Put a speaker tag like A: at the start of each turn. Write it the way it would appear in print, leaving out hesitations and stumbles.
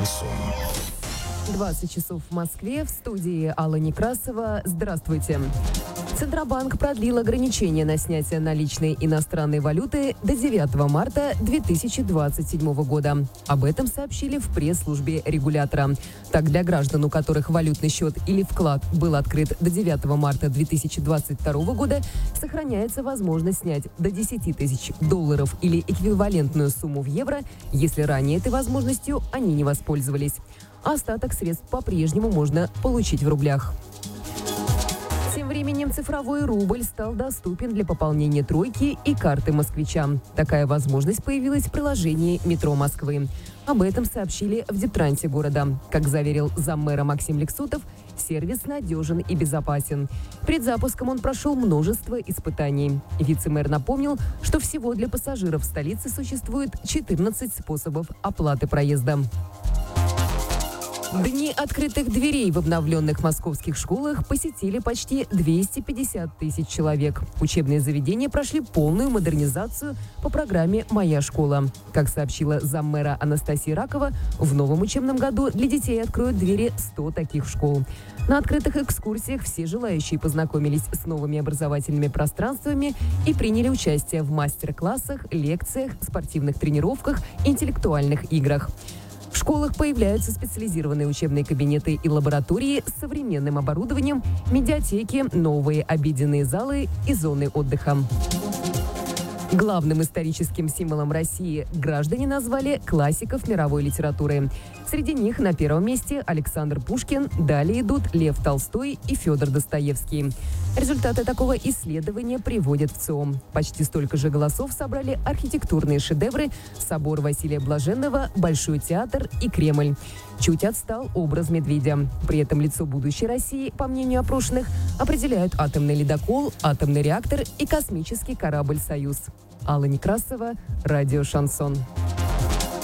A: Шансон.
B: 20 часов в Москве. В студии Алла Некрасова. Здравствуйте. Центробанк продлил ограничения на снятие наличной иностранной валюты до 9 марта 2027 года. Об этом сообщили в пресс-службе регулятора. Так, для граждан, у которых валютный счет или вклад был открыт до 9 марта 2022 года, сохраняется возможность снять до 10 тысяч долларов или эквивалентную сумму в евро, если ранее этой возможностью они не воспользовались. Остаток средств по-прежнему можно получить в рублях. Тем временем цифровой рубль стал доступен для пополнения тройки и карты москвича. Такая возможность появилась в приложении «Метро Москвы». Об этом сообщили в Дептрансе города. Как заверил заммэра Максим Лексутов, сервис надежен и безопасен. Перед запуском он прошел множество испытаний. Вице-мэр напомнил, что всего для пассажиров столицы существует 14 способов оплаты проезда. Дни открытых дверей в обновленных московских школах посетили почти 250 тысяч человек. Учебные заведения прошли полную модернизацию по программе «Моя школа». Как сообщила заммэра Анастасия Ракова, в новом учебном году для детей откроют двери 100 таких школ. На открытых экскурсиях все желающие познакомились с новыми образовательными пространствами и приняли участие в мастер-классах, лекциях, спортивных тренировках, интеллектуальных играх. В школах появляются специализированные учебные кабинеты и лаборатории с современным оборудованием, медиатеки, новые обеденные залы и зоны отдыха. Главным историческим символом России граждане назвали классиков мировой литературы. Среди них на первом месте Александр Пушкин, далее идут Лев Толстой и Федор Достоевский. Результаты такого исследования приводят в ЦИОМ. Почти столько же голосов собрали архитектурные шедевры «Собор Василия Блаженного», «Большой театр» и «Кремль». Чуть отстал образ медведя. При этом лицо будущей России, по мнению опрошенных, определяют атомный ледокол, атомный реактор и космический корабль «Союз». Алла Некрасова, радио «Шансон».